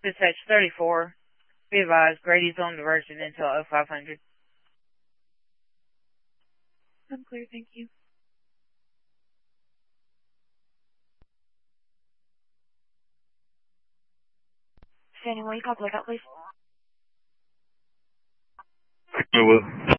Dispatch 34. Be advised, Grady's on diversion until 0500. I'm clear, thank you. Standing where you call, look out, please. Will.